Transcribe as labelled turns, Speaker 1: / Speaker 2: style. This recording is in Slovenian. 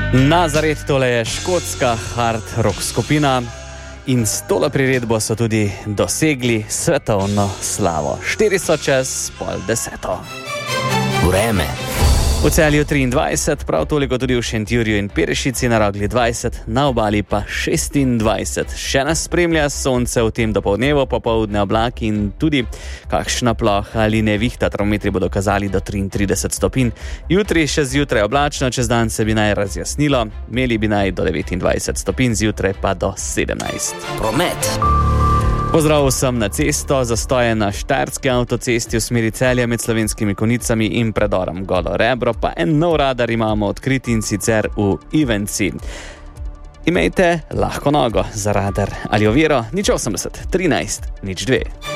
Speaker 1: Nazaret, tole je škotska hard rock skupina in s tole priredbo so tudi dosegli svetovno slavo. 9:40.
Speaker 2: Vreme.
Speaker 1: V Celju 23, prav toliko tudi v Šentjurju in Perešici, na Rogli 20, na obali pa 26. Še nas spremlja sonce v tem dopoldnevu, popoldne oblaki in tudi kakšna ploha ali nevihta. Termometri bodo kazali do 33 stopinj. Jutri še zjutraj oblačno, čez dan se bi naj razjasnilo, imeli bi naj do 29 stopinj, zjutraj pa do 17.
Speaker 2: Promet.
Speaker 1: Pozdrav vsem na cesto, zastoje na Štajerski avtocesti v smeri Celja med Slovenskimi Konjicami in predorom Golo Rebro, pa en nov radar imamo odkrit in sicer v Ivenci. Imejte lahko nogo za radar ali oviro 080 13 02.